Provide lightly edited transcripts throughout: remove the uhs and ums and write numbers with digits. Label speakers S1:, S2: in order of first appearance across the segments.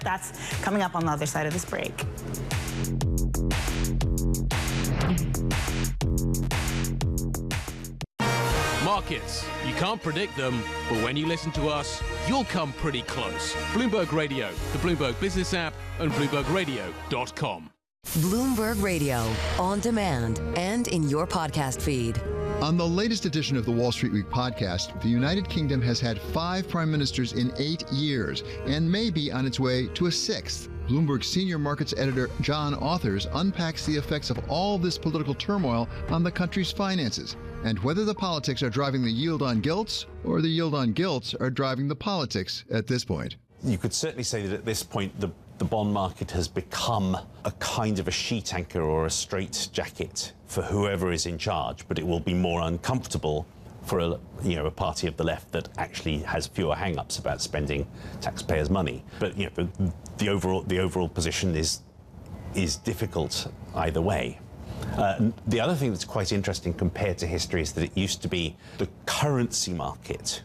S1: That's coming up on the other side of this break.
S2: Markets. You can't predict them, but when you listen to us, you'll come pretty close. Bloomberg Radio, the Bloomberg Business app, and BloombergRadio.com.
S3: Bloomberg Radio, on demand and in your podcast feed.
S4: On the latest edition of the Wall Street Week podcast, the United Kingdom has had 5 prime ministers in 8 years and may be on its way to a 6th. Bloomberg senior markets editor John Authers unpacks the effects of all this political turmoil on the country's finances and whether the politics are driving the yield on gilts or the yield on gilts are driving the politics at this point.
S5: You could certainly say that at this point the bond market has become a kind of a sheet anchor or a straitjacket for whoever is in charge, but it will be more uncomfortable for a party of the left that actually has fewer hang-ups about spending taxpayers' money. But the overall position is difficult either way. The other thing that's quite interesting compared to history is that it used to be the currency market.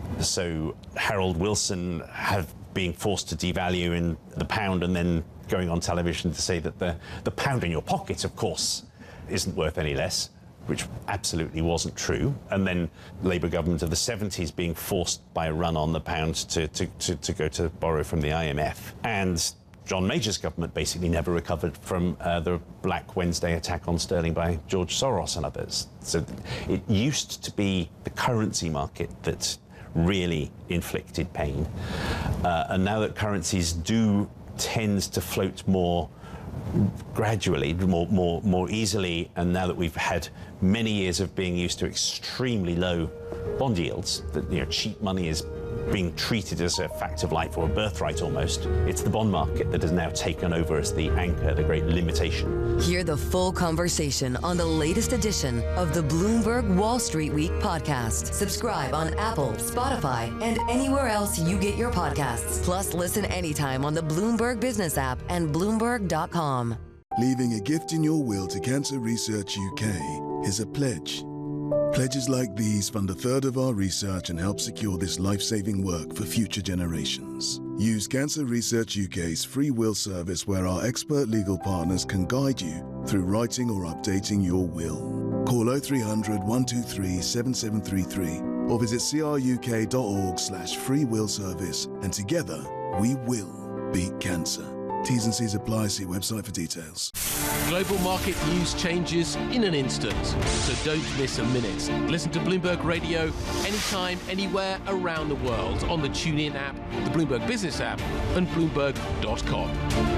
S5: So Harold Wilson being forced to devalue in the pound and then going on television to say that the pound in your pocket, of course, isn't worth any less, which absolutely wasn't true. And then Labour government of the 70s being forced by a run on the pound to go to borrow from the IMF. And John Major's government basically never recovered from the Black Wednesday attack on sterling by George Soros and others. So it used to be the currency market that really inflicted pain. And now that currencies do tend to float more gradually, more easily, and now that we've had many years of being used to extremely low bond yields, that cheap money is being treated as a fact of life or a birthright almost, it's the bond market that has now taken over as the anchor, the great limitation.
S3: Hear the full conversation on the latest edition of the Bloomberg Wall Street Week podcast. Subscribe on Apple, Spotify, and anywhere else you get your podcasts. Plus, listen anytime on the Bloomberg Business app and Bloomberg.com.
S6: Leaving a gift in your will to Cancer Research UK is a pledge. Pledges like these fund a third of our research and help secure this life-saving work for future generations. Use Cancer Research UK's free will service where our expert legal partners can guide you through writing or updating your will. Call 0300 123 7733 or visit cruk.org/free will service, and together we will beat cancer. T's and C's apply. See website for details.
S2: Global market news changes in an instant, so don't miss a minute. Listen to Bloomberg Radio anytime, anywhere around the world on the TuneIn app, the Bloomberg Business app, and Bloomberg.com.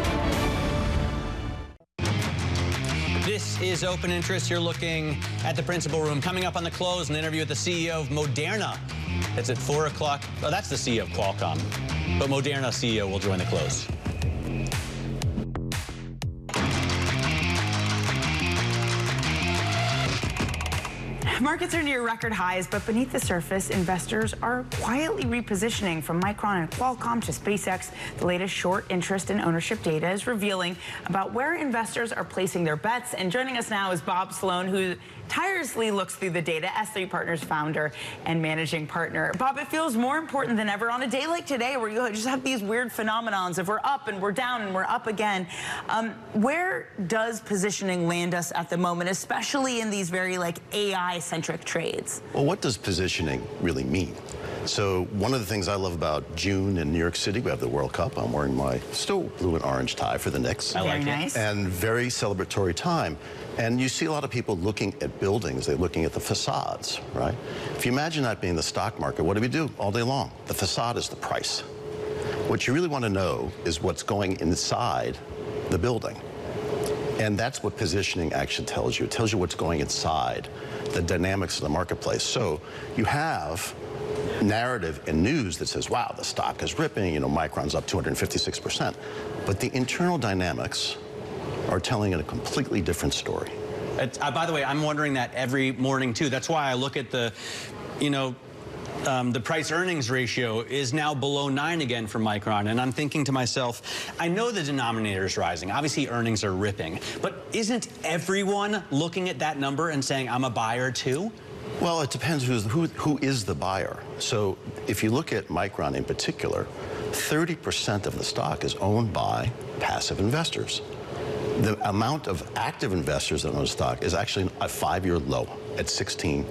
S7: This is Open Interest. You're looking at the principal room. Coming up on the close, an interview with the CEO of Moderna. It's at 4 o'clock. Oh, that's the CEO of Qualcomm. But Moderna CEO will join the close.
S1: Markets are near record highs, but beneath the surface, investors are quietly repositioning from Micron and Qualcomm to SpaceX. The latest short interest and ownership data is revealing about where investors are placing their bets. And joining us now is Bob Sloan, who tirelessly looks through the data, S3 Partners founder and managing partner. Bob, it feels more important than ever on a day like today where you just have these weird phenomenons of we're up and we're down and we're up again. Where does positioning land us at the moment, especially in these very AI-centric trades?
S8: Well, what does positioning really mean? So one of the things I love about June in New York City, we have the World Cup. I'm wearing my still blue and orange tie for the Knicks.
S1: I like it.
S8: And very celebratory time. And you see a lot of people looking at buildings. They're looking at the facades, right? If you imagine that being the stock market, what do we do all day long? The facade is the price. What you really want to know is what's going inside the building. And that's what positioning actually tells you. It tells you what's going inside, the dynamics of the marketplace. So you have narrative and news that says, wow, the stock is ripping, Micron's up 256%. But the internal dynamics are telling a completely different story.
S7: By the way, I'm wondering that every morning, too. That's why I look at the price-earnings ratio is now below 9 again for Micron, and I'm thinking to myself, I know the denominator is rising. Obviously, earnings are ripping. But isn't everyone looking at that number and saying, I'm a buyer, too?
S8: Well, it depends who is the buyer. So if you look at Micron in particular, 30% of the stock is owned by passive investors. The amount of active investors that own stock is actually a 5-year low at 16%.